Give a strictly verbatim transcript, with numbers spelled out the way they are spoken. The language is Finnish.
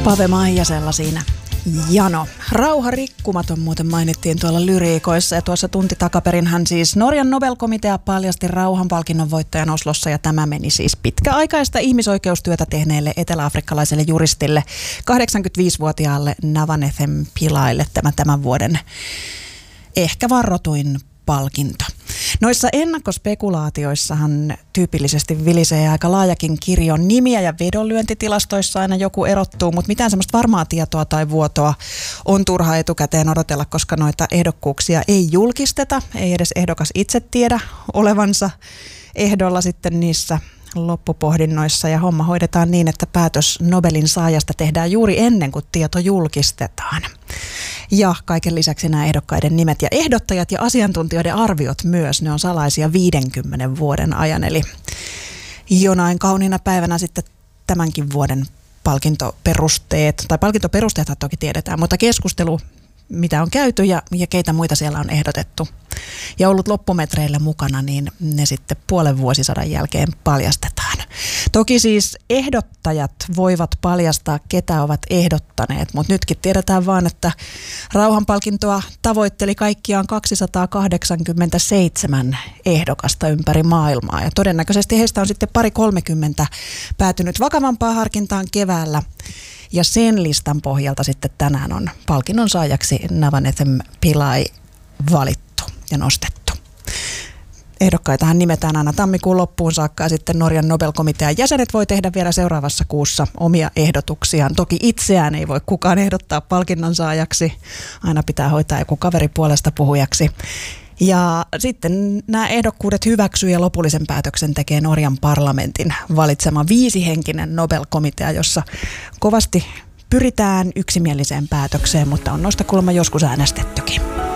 Pave Maijasella siinä jano. Rauha rikkumaton muuten mainittiin tuolla lyriikoissa ja tuossa tunti takaperinhän siis Norjan Nobel-komitea paljasti rauhanpalkinnon voittajan Oslossa ja tämä meni siis pitkäaikaista ihmisoikeustyötä tehneelle eteläafrikkalaiselle juristille kahdeksankymmentäviisivuotiaalle Navanethem Pilaille tämä tämän vuoden ehkä varrotuin palkinto. Noissa ennakkospekulaatioissahan tyypillisesti vilisee aika laajakin kirjo nimiä ja vedonlyöntitilastoissa aina joku erottuu, mutta mitään semmoista varmaa tietoa tai vuotoa on turha etukäteen odotella, koska noita ehdokkuuksia ei julkisteta, ei edes ehdokas itse tiedä olevansa ehdolla sitten niissä loppupohdinnoissa ja homma hoidetaan niin, että päätös Nobelin saajasta tehdään juuri ennen kuin tieto julkistetaan. Ja kaiken lisäksi nämä ehdokkaiden nimet ja ehdottajat ja asiantuntijoiden arviot myös, ne on salaisia viidenkymmenen vuoden ajan. Eli jonain kauniina päivänä sitten tämänkin vuoden palkintoperusteet, tai palkintoperusteethan toki tiedetään, mutta keskustelu, mitä on käyty ja, ja keitä muita siellä on ehdotettu ja ollut loppumetreillä mukana, niin ne sitten puolen vuosisadan jälkeen paljastetaan. Toki siis ehdottajat voivat paljastaa, ketä ovat ehdottaneet, mutta nytkin tiedetään vaan, että rauhanpalkintoa tavoitteli kaikkiaan kaksisataakahdeksankymmentäseitsemän ehdokasta ympäri maailmaa ja todennäköisesti heistä on sitten pari kolmekymmentä päätynyt vakavampaan harkintaan keväällä. Ja sen listan pohjalta sitten tänään on palkinnon saajaksi Navanethem Pillai valittu ja nostettu. Ehdokkaitahan nimetään aina tammikuun loppuun saakka ja sitten Norjan Nobel-komitean jäsenet voi tehdä vielä seuraavassa kuussa omia ehdotuksiaan. Toki itseään ei voi kukaan ehdottaa palkinnon saajaksi. Aina pitää hoitaa joku kaveri puolesta puhujaksi. Ja sitten nämä ehdokkuudet hyväksyy ja lopullisen päätöksen tekee Norjan parlamentin valitsema viisihenkinen Nobel-komitea, jossa kovasti pyritään yksimieliseen päätökseen, mutta on noista kuulemma joskus äänestettykin.